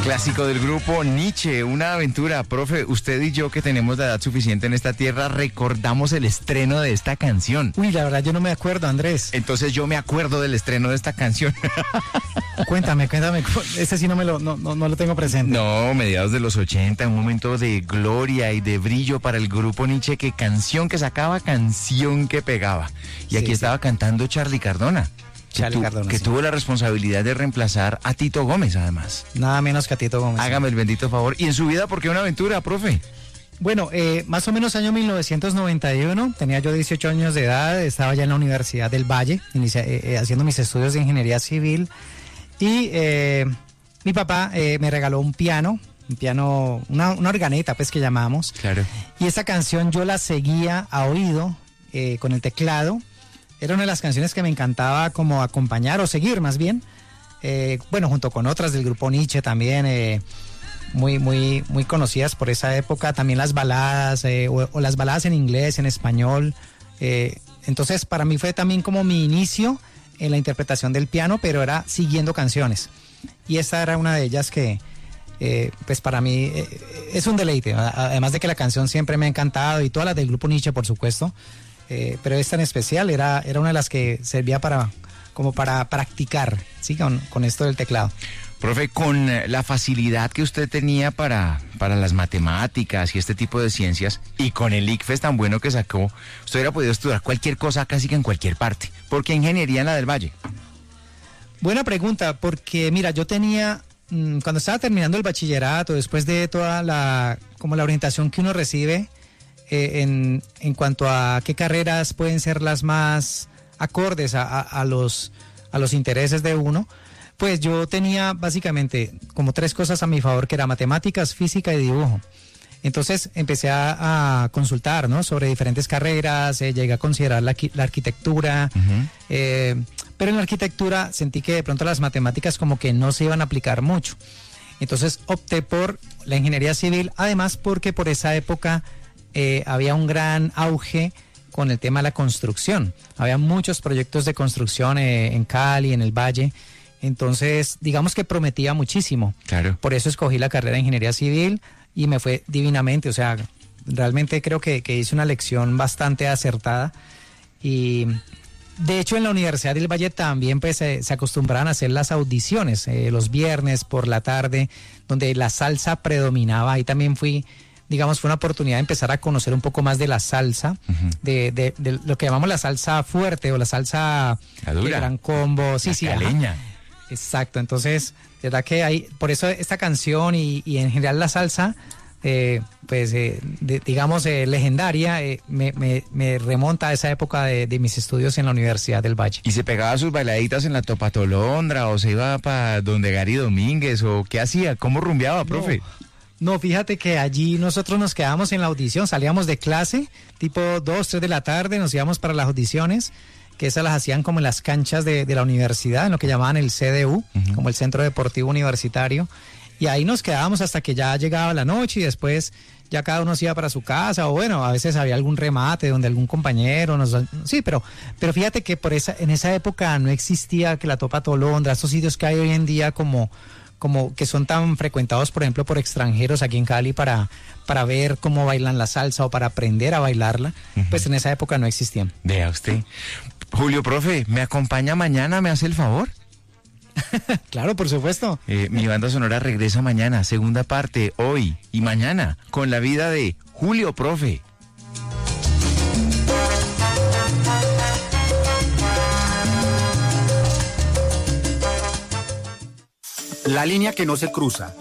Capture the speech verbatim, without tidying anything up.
Clásico del grupo Nietzsche, una aventura. Profe, usted y yo que tenemos la edad suficiente en esta tierra, recordamos el estreno de esta canción. Uy, la verdad yo no me acuerdo, Andrés. Entonces yo me acuerdo del estreno de esta canción. Cuéntame, cuéntame, ese sí no me lo, no, no, no lo tengo presente. No, mediados de los ochenta, un momento de gloria y de brillo para el grupo Nietzsche, que canción que sacaba, canción que pegaba. Y aquí sí, estaba sí. cantando Charly Cardona. Charly que, tu, Cardona, que sí. tuvo la responsabilidad de reemplazar a Tito Gómez, además. Nada menos que a Tito Gómez. Hágame el bendito favor. ¿Y en su vida por qué una aventura, profe? Bueno, eh, más o menos año mil novecientos noventa y uno, tenía yo dieciocho años de edad, estaba ya en la Universidad del Valle, inicia, eh, haciendo mis estudios de ingeniería civil, y eh, mi papá eh, me regaló un piano, un piano, una, una organeta, pues, que llamamos. Claro. Y esa canción yo la seguía a oído, eh, con el teclado. Era una de las canciones que me encantaba como acompañar o seguir más bien, eh, bueno, junto con otras del grupo Nietzsche también, eh, muy, muy, muy conocidas por esa época, también las baladas, eh, o, o las baladas en inglés, en español, eh, entonces para mí fue también como mi inicio en la interpretación del piano, pero era siguiendo canciones, y esta era una de ellas que, eh, pues para mí eh, es un deleite, además de que la canción siempre me ha encantado, y todas las del grupo Nietzsche, por supuesto. Eh, pero esta en especial era, era una de las que servía para, como para practicar, ¿sí? con, con esto del teclado. Profe, con la facilidad que usted tenía para, para las matemáticas y este tipo de ciencias, y con el I C F E S tan bueno que sacó, usted hubiera podido estudiar cualquier cosa casi que en cualquier parte. ¿Por qué ingeniería en la del Valle? Buena pregunta, porque mira, yo tenía, mmm, cuando estaba terminando el bachillerato, después de toda la, como la orientación que uno recibe, Eh, en, en cuanto a qué carreras pueden ser las más acordes a, a, a, los, a los intereses de uno, pues yo tenía básicamente como tres cosas a mi favor, que era matemáticas, física y dibujo. Entonces empecé a, a consultar, ¿no?, sobre diferentes carreras, eh, llegué a considerar la, la arquitectura, uh-huh. eh, pero en la arquitectura sentí que de pronto las matemáticas como que no se iban a aplicar mucho. Entonces opté por la ingeniería civil, además porque por esa época Eh, había un gran auge con el tema de la construcción. Había muchos proyectos de construcción eh, en Cali, en el Valle. Entonces, digamos que prometía muchísimo. Claro. Por eso escogí la carrera de ingeniería civil y me fue divinamente. O sea, realmente creo que, que hice una lección bastante acertada. Y de hecho, en la Universidad del Valle también pues, eh, se acostumbraban a hacer las audiciones eh, los viernes por la tarde, donde la salsa predominaba. Ahí también fui... digamos, fue una oportunidad de empezar a conocer un poco más de la salsa, uh-huh. de, de, de lo que llamamos la salsa fuerte o la salsa la dura, el gran combo, sí, la sí, caleña. Ajá. Exacto, entonces, de verdad que hay, por eso esta canción y, y en general la salsa, eh, pues, eh, de, digamos, eh, legendaria, eh, me, me, me remonta a esa época de, de mis estudios en la Universidad del Valle. ¿Y se pegaba sus bailaditas en la Topatolondra o se iba para donde Gary Domínguez o qué hacía? ¿Cómo rumbeaba, profe? No. No, fíjate que allí nosotros nos quedábamos en la audición, salíamos de clase, tipo dos, tres de la tarde, nos íbamos para las audiciones, que esas las hacían como en las canchas de, de la universidad, en lo que llamaban el C D U, uh-huh. como el Centro Deportivo Universitario, y ahí nos quedábamos hasta que ya llegaba la noche y después ya cada uno se iba para su casa, o bueno, a veces había algún remate donde algún compañero nos... Sí, pero, pero fíjate que por esa, en esa época no existía que la Topatolondra, estos sitios que hay hoy en día como... como que son tan frecuentados, por ejemplo, por extranjeros aquí en Cali para, para ver cómo bailan la salsa o para aprender a bailarla, uh-huh. pues en esa época no existían. Vea usted. Julio, profe, ¿me acompaña mañana? ¿Me hace el favor? Claro, por supuesto. Eh, mi banda sonora regresa mañana, segunda parte, hoy y mañana, con la vida de Julio, profe. La línea que no se cruza,